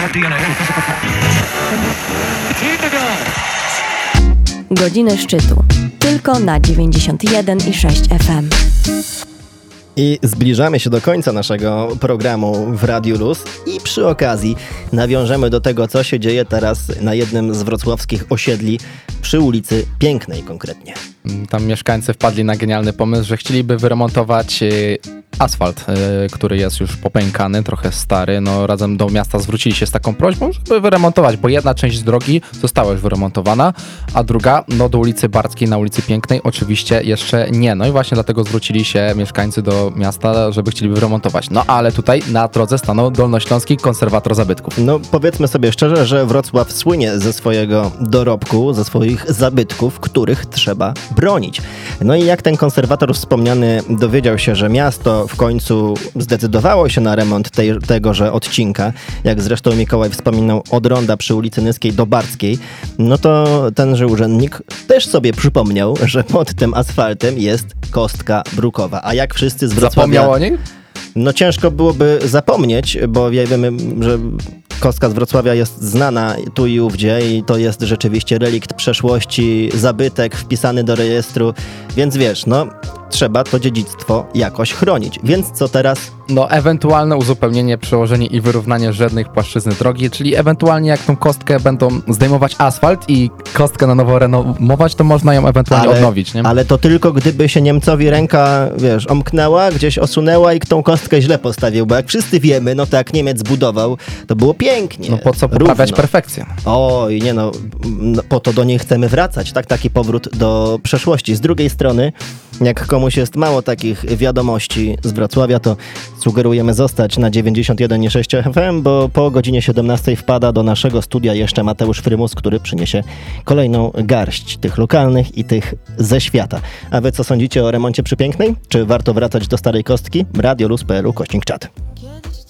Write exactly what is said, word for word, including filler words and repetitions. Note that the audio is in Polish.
Godziny szczytu. Tylko na dziewięćdziesiąt jeden i sześć F M. I zbliżamy się do końca naszego programu w Radiu Luz i przy okazji nawiążemy do tego, co się dzieje teraz na jednym z wrocławskich osiedli przy ulicy Pięknej konkretnie. Tam mieszkańcy wpadli na genialny pomysł, że chcieliby wyremontować asfalt, który jest już popękany, trochę stary. No razem do miasta zwrócili się z taką prośbą, żeby wyremontować, bo jedna część drogi została już wyremontowana, a druga, no do ulicy Barckiej na ulicy Pięknej oczywiście jeszcze nie. No i właśnie dlatego zwrócili się mieszkańcy do miasta, żeby chcieli wyremontować. No ale tutaj na drodze stanął Dolnośląski Konserwator Zabytków. No powiedzmy sobie szczerze, że Wrocław słynie ze swojego dorobku, ze swoich zabytków, których trzeba bronić. No i jak ten konserwator wspomniany dowiedział się, że miasto w końcu zdecydowało się na remont tej, tegoże odcinka, jak zresztą Mikołaj wspominał, od ronda przy ulicy Nyskiej do Barckiej, no to tenże urzędnik też sobie przypomniał, że pod tym asfaltem jest kostka brukowa. A jak wszyscy z Wrocławia... Zapomniał o niej? No ciężko byłoby zapomnieć, bo wiemy, że kostka z Wrocławia jest znana tu i ówdzie i to jest rzeczywiście relikt przeszłości, zabytek wpisany do rejestru, więc wiesz, no trzeba to dziedzictwo jakoś chronić. Więc co teraz? No ewentualne uzupełnienie, przełożenie i wyrównanie żadnych płaszczyzny drogi, czyli ewentualnie jak tą kostkę będą zdejmować asfalt i kostkę na nowo renowować, to można ją ewentualnie ale, odnowić, nie? Ale to tylko gdyby się Niemcowi ręka, wiesz, omknęła, gdzieś osunęła i tą kostkę źle postawił, bo jak wszyscy wiemy, no to jak Niemiec budował, to było pięknie. No po co poprawiać równo. perfekcję? Oj, nie no, no, po to do niej chcemy wracać, tak? Taki powrót do przeszłości. Z drugiej strony, jak komuś jest mało takich wiadomości z Wrocławia, to sugerujemy zostać na dziewięćdziesiąt jeden i sześć F M, bo po godzinie siedemnastej wpada do naszego studia jeszcze Mateusz Frymus, który przyniesie kolejną garść tych lokalnych i tych ze świata. A wy co sądzicie o remoncie przy Pięknej? Czy warto wracać do starej kostki? radioluz kropka p l ukośnik czat.